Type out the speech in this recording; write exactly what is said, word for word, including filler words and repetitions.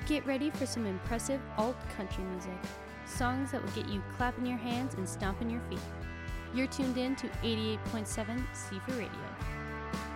Get ready for some impressive alt country music, songs that will get you clapping your hands and stomping your feet. You're tuned in to eighty-eight point seven C four Radio.